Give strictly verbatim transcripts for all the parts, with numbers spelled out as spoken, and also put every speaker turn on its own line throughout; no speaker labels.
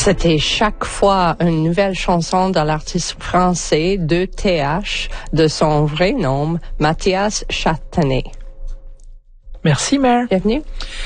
C'était chaque fois une nouvelle chanson de l'artiste français de T H, de son vrai nom, Mathias Chatanet.
Merci, Mère.
Bienvenue.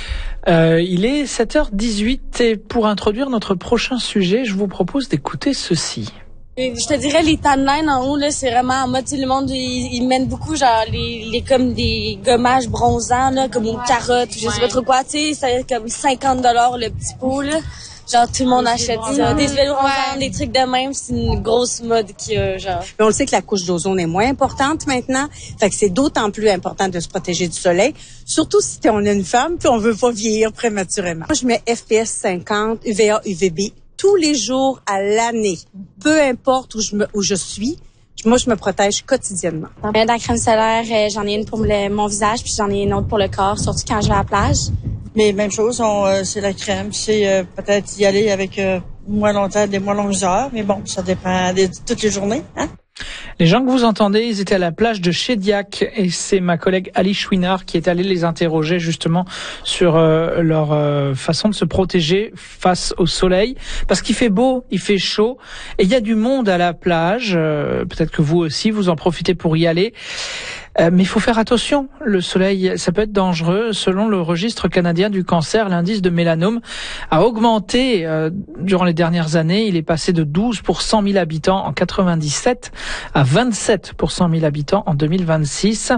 Euh, il est sept heures dix-huit et pour introduire notre prochain sujet, je vous propose d'écouter ceci.
Je te dirais, les timelines en haut, là, c'est vraiment en mode, tu sais, le monde, ils, ils mènent beaucoup, genre, les, les, comme des gommages bronzants, là, comme aux carottes, je sais pas trop quoi, tu sais, c'est comme cinquante dollars le petit pot, là. Genre, tout le monde achète ça. Des vélos rosants, des trucs de même, c'est une grosse mode qu'il y a, genre.
Mais on le sait que la couche d'ozone est moins importante maintenant. Fait que c'est d'autant plus important de se protéger du soleil. Surtout si on est une femme puis on veut pas vieillir prématurément. Moi, je mets F P S cinquante, U V A, U V B tous les jours à l'année. Peu importe où je me, où je suis. Moi, je me protège quotidiennement.
Dans la crème solaire, euh, j'en ai une pour le, mon visage puis j'en ai une autre pour le corps, surtout quand je vais à la plage.
Mais même chose, on, euh, c'est la crème, c'est euh, peut-être y aller avec euh, moins longtemps, des moins longues heures, mais bon, ça dépend de toutes les journées, hein.
Les gens que vous entendez, ils étaient à la plage de Chédiac et c'est ma collègue Ali Chouinard qui est allée les interroger justement sur euh, leur euh, façon de se protéger face au soleil. Parce qu'il fait beau, il fait chaud et il y a du monde à la plage. Euh, peut-être que vous aussi, vous en profitez pour y aller. Euh, mais il faut faire attention, le soleil, ça peut être dangereux. Selon le registre canadien du cancer, l'indice de mélanome a augmenté euh, durant les dernières années. Il est passé de douze pour cent mille habitants en quatre-vingt-dix-sept à vingt-sept pour cent mille habitants en deux mille vingt-six.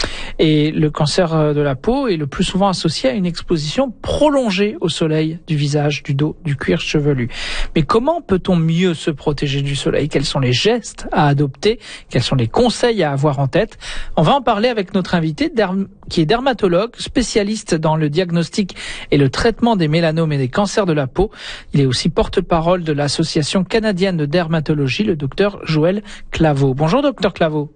Et le cancer de la peau est le plus souvent associé à une exposition prolongée au soleil du visage, du dos, du cuir chevelu. Mais comment peut-on mieux se protéger du soleil? Quels sont les gestes à adopter? Quels sont les conseils à avoir en tête? On va en parler avec notre invité derm- qui est dermatologue, spécialiste dans le diagnostic et le traitement des mélanomes et des cancers de la peau. Il est aussi porte-parole de l'Association canadienne de dermatologie, le docteur Joël Claveau. Bonjour docteur Claveau.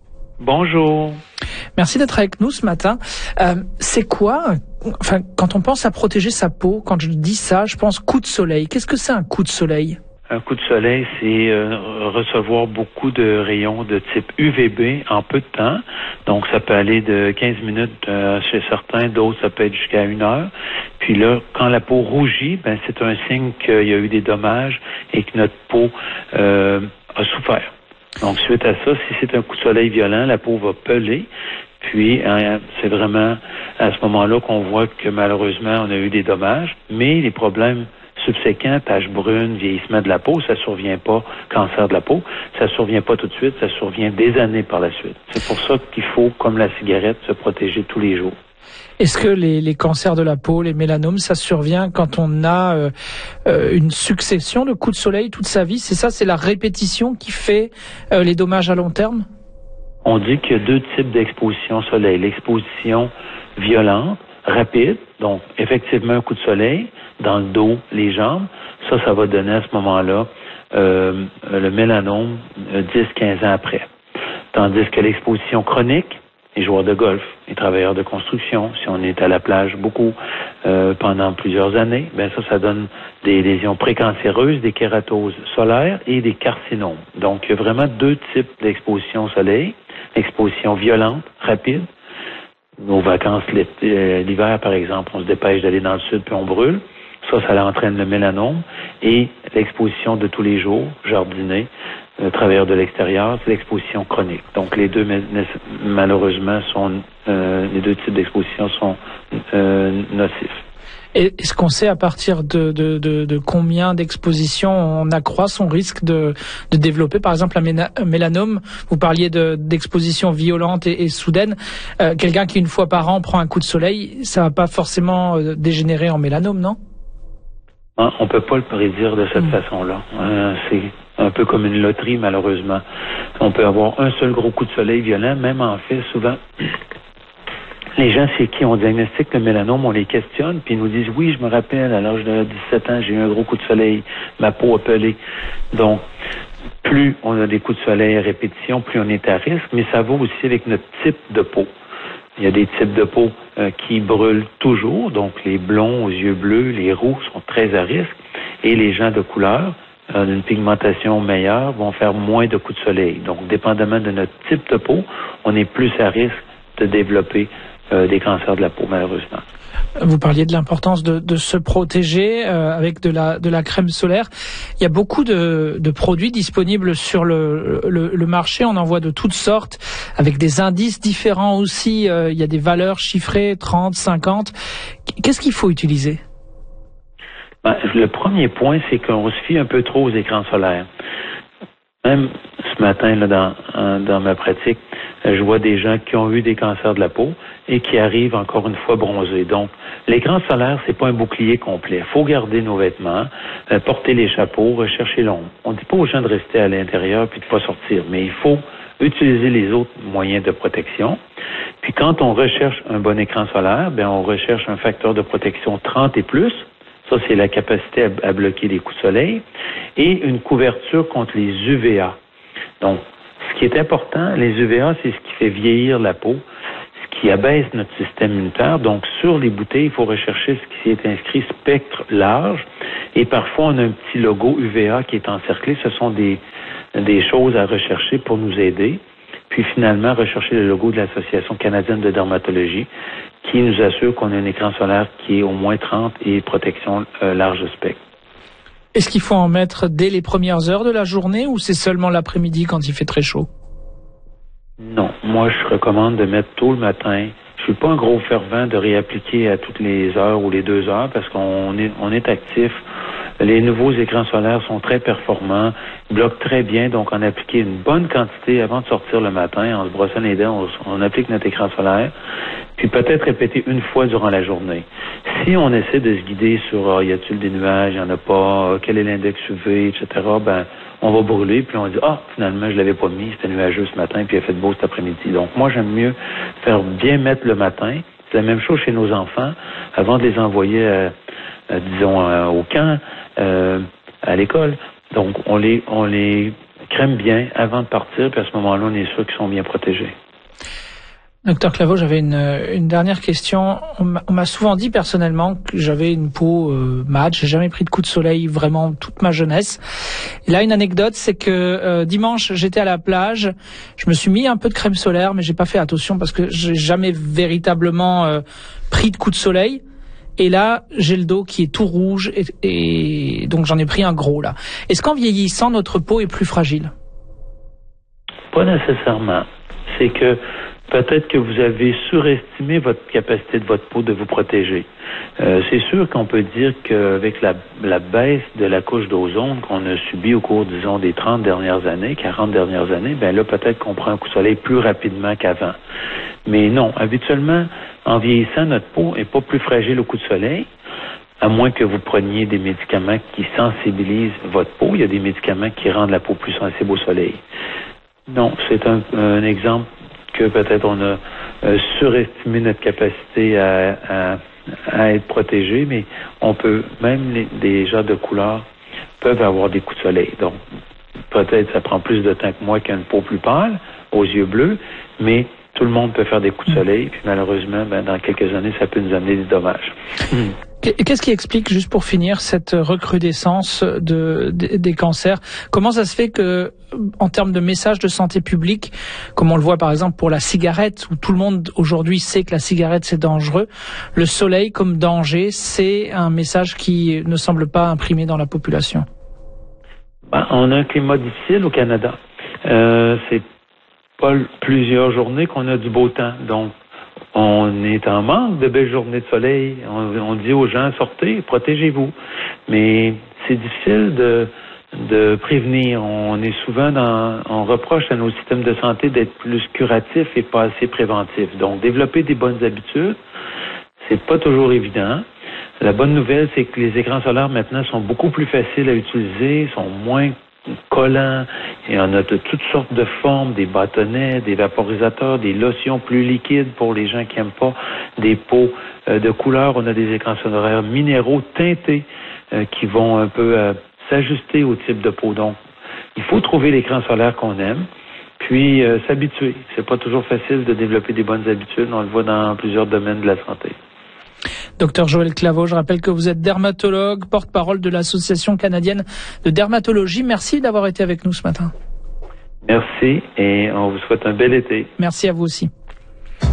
Bonjour.
Merci d'être avec nous ce matin. Euh, c'est quoi, enfin, quand on pense à protéger sa peau, quand je dis ça, je pense coup de soleil. Qu'est-ce que c'est un coup de soleil?
Un coup de soleil, c'est euh, recevoir beaucoup de rayons de type U V B en peu de temps. Donc, ça peut aller de quinze minutes euh, chez certains, d'autres, ça peut être jusqu'à une heure. Puis là, quand la peau rougit, ben c'est un signe qu'il y a eu des dommages et que notre peau euh, a souffert. Donc, suite à ça, si c'est un coup de soleil violent, la peau va peler. Puis, hein, c'est vraiment à ce moment-là qu'on voit que malheureusement, on a eu des dommages. Mais les problèmes subséquents, taches brunes, vieillissement de la peau, ça survient pas, cancer de la peau, ça survient pas tout de suite, ça survient des années par la suite. C'est pour ça qu'il faut, comme la cigarette, se protéger tous les jours.
Est-ce que les, les cancers de la peau, les mélanomes, ça survient quand on a euh, euh, une succession de coups de soleil toute sa vie? C'est ça, c'est la répétition qui fait euh, les dommages à long terme?
On dit qu'il y a deux types d'exposition au soleil. L'exposition violente, rapide, donc effectivement un coup de soleil dans le dos, les jambes, ça, ça va donner à ce moment-là euh, le mélanome euh, dix à quinze ans après. Tandis que l'exposition chronique, les joueurs de golf, les travailleurs de construction, si on est à la plage beaucoup euh, pendant plusieurs années, ben ça, ça donne des lésions précancéreuses, des kératoses solaires et des carcinomes. Donc, il y a vraiment deux types d'exposition au soleil. Exposition violente, rapide. Nos vacances l'hiver, par exemple, on se dépêche d'aller dans le sud puis on brûle. Ça, ça entraîne le mélanome. Et l'exposition de tous les jours, jardiner, euh, travailleurs de l'extérieur, c'est l'exposition chronique. Donc, les deux, malheureusement, sont euh, les deux types d'exposition sont euh, nocifs.
Et est-ce qu'on sait à partir de, de, de, de combien d'expositions on accroît son risque de, de développer, par exemple, un, ména, un mélanome? Vous parliez de, d'exposition violente et, et soudaine. Euh, quelqu'un qui, une fois par an, prend un coup de soleil, ça va pas forcément euh, dégénérer en mélanome, non?
Hein, on peut pas le prédire de cette mmh. façon-là. Euh, c'est un peu comme une loterie, malheureusement. On peut avoir un seul gros coup de soleil violent, même en fait, souvent... Les gens chez qui on diagnostique le mélanome, on les questionne, puis ils nous disent, oui, je me rappelle, à l'âge de dix-sept ans, j'ai eu un gros coup de soleil, ma peau a pelé. Donc, plus on a des coups de soleil à répétition, plus on est à risque, mais ça va aussi avec notre type de peau. Il y a des types de peau euh, qui brûlent toujours, donc les blonds aux yeux bleus, les roux sont très à risque, et les gens de couleur, euh, d'une pigmentation meilleure, vont faire moins de coups de soleil. Donc, dépendamment de notre type de peau, on est plus à risque de développer euh, des cancers de la peau, malheureusement.
Vous parliez de l'importance de, de se protéger euh, avec de la, de la crème solaire. Il y a beaucoup de, de produits disponibles sur le, le, le marché. On en voit de toutes sortes, avec des indices différents aussi. Euh, il y a des valeurs chiffrées, trente, cinquante. Qu'est-ce qu'il faut utiliser?
Ben, le premier point, c'est qu'on se fie un peu trop aux écrans solaires. Même ce matin, là, dans, dans ma pratique, je vois des gens qui ont eu des cancers de la peau et qui arrivent encore une fois bronzés. Donc, l'écran solaire, c'est pas un bouclier complet. Il faut garder nos vêtements, euh, porter les chapeaux, rechercher l'ombre. On ne dit pas aux gens de rester à l'intérieur puis de pas sortir, mais il faut utiliser les autres moyens de protection. Puis quand on recherche un bon écran solaire, ben on recherche un facteur de protection trente et plus. Ça, c'est la capacité à, à bloquer les coups de soleil. Et une couverture contre les U V A. Donc, ce qui est important, les U V A, c'est ce qui fait vieillir la peau, ce qui abaisse notre système immunitaire. Donc, sur les bouteilles, il faut rechercher ce qui est inscrit spectre large. Et parfois, on a un petit logo U V A qui est encerclé. Ce sont des, des choses à rechercher pour nous aider. Puis finalement, rechercher le logo de l'Association canadienne de dermatologie qui nous assure qu'on a un écran solaire qui est au moins trente et protection euh, large spectre.
Est-ce qu'il faut en mettre dès les premières heures de la journée ou c'est seulement l'après-midi quand il fait très chaud?
Non, moi je recommande de mettre tôt le matin. Je suis pas un gros fervent de réappliquer à toutes les heures ou les deux heures parce qu'on est on est actif. Les nouveaux écrans solaires sont très performants, bloquent très bien, donc on appliquer une bonne quantité avant de sortir le matin, en se brossant les dents, on, on applique notre écran solaire, puis peut-être répéter une fois durant la journée. Si on essaie de se guider sur ah, y a-t-il des nuages, il y en a pas, quel est l'index U V, et cetera, ben on va brûler, puis on dit ah finalement je l'avais pas mis, c'était nuageux ce matin, puis il a fait beau cet après-midi. Donc moi j'aime mieux faire bien mettre le matin. C'est la même chose chez nos enfants, avant de les envoyer à, à, disons à, au camp. Euh, à l'école. Donc, on les on les crème bien avant de partir, puis à ce moment-là, on est sûr qu'ils sont bien protégés.
Docteur Claveau, j'avais une, une dernière question. On m'a souvent dit personnellement que j'avais une peau euh, mate. J'ai jamais pris de coup de soleil vraiment toute ma jeunesse. Et là, une anecdote, c'est que euh, dimanche, j'étais à la plage. Je me suis mis un peu de crème solaire, mais j'ai pas fait attention parce que j'ai jamais véritablement euh, pris de coup de soleil. Et là, j'ai le dos qui est tout rouge et, et donc j'en ai pris un gros là. Est-ce qu'en vieillissant, notre peau est plus fragile?
Pas nécessairement. C'est que peut-être que vous avez surestimé votre capacité de votre peau de vous protéger. Euh, c'est sûr qu'on peut dire qu'avec la, la baisse de la couche d'ozone qu'on a subie au cours, disons, des trente dernières années, quarante dernières années, ben là, peut-être qu'on prend un coup de soleil plus rapidement qu'avant. Mais non, habituellement, en vieillissant, notre peau est pas plus fragile au coup de soleil, à moins que vous preniez des médicaments qui sensibilisent votre peau. Il y a des médicaments qui rendent la peau plus sensible au soleil. Non, c'est un, un exemple que peut-être on a euh, surestimé notre capacité à, à, à être protégé, mais on peut, même les, des gens de couleur peuvent avoir des coups de soleil. Donc, peut-être ça prend plus de temps que moi qui a une peau plus pâle, aux yeux bleus, mais tout le monde peut faire des coups de soleil, puis malheureusement, ben, dans quelques années, ça peut nous amener des dommages.
Qu'est-ce qui explique, juste pour finir, cette recrudescence de, de, des cancers? Comment ça se fait que, en termes de messages de santé publique, comme on le voit par exemple pour la cigarette, où tout le monde aujourd'hui sait que la cigarette c'est dangereux, le soleil comme danger, c'est un message qui ne semble pas imprimé dans la population?
Ben, on a un climat difficile au Canada. Euh, c'est pas plusieurs journées qu'on a du beau temps. Donc, on est en manque de belles journées de soleil. On, on dit aux gens, sortez, protégez-vous. Mais c'est difficile de, de prévenir. On est souvent dans, on reproche à nos systèmes de santé d'être plus curatifs et pas assez préventifs. Donc, développer des bonnes habitudes, c'est pas toujours évident. La bonne nouvelle, c'est que les écrans solaires maintenant sont beaucoup plus faciles à utiliser, sont moins collants, et on a de toutes sortes de formes, des bâtonnets, des vaporisateurs, des lotions plus liquides pour les gens qui n'aiment pas, des pots euh, de couleur. On a des écrans solaires minéraux teintés euh, qui vont un peu euh, s'ajuster au type de peau. Donc, il faut trouver l'écran solaire qu'on aime, puis euh, s'habituer. C'est pas toujours facile de développer des bonnes habitudes. On le voit dans plusieurs domaines de la santé.
Docteur Joël Claveau, je rappelle que vous êtes dermatologue, porte-parole de l'Association canadienne de dermatologie. Merci d'avoir été avec nous ce matin.
Merci et on vous souhaite un bel été.
Merci à vous aussi.